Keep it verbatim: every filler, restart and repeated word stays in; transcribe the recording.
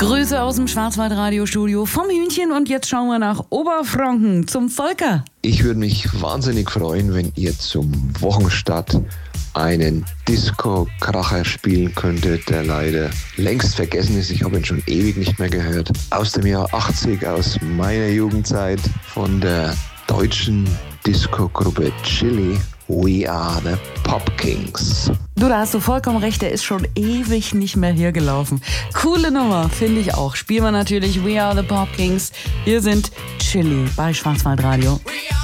Grüße aus dem Schwarzwald-Radio-Studio vom Hühnchen und jetzt schauen wir nach Oberfranken zum Volker. Ich würde mich wahnsinnig freuen, wenn ihr zum Wochenstart einen Disco-Kracher spielen könntet, der leider längst vergessen ist. Ich habe ihn schon ewig nicht mehr gehört. Aus dem Jahr achtzig, aus meiner Jugendzeit, von der deutschen Disco-Gruppe Chili. We are the Pop Kings. Du, da hast du vollkommen recht, der ist schon ewig nicht mehr hier gelaufen. Coole Nummer, finde ich auch. Spielen wir natürlich We are the Pop Kings. Wir sind Chili bei Schwarzwaldradio.